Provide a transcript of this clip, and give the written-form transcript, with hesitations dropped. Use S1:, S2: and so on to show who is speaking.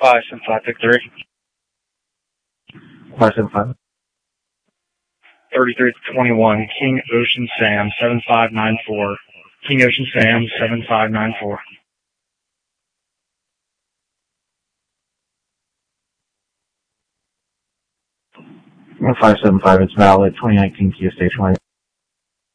S1: 575, pick 3.
S2: 575.
S1: 3321, King Ocean Sam, 7594. King Ocean Sam, 7594.
S2: 575, it's valid, 2019 Kia Station Wagon.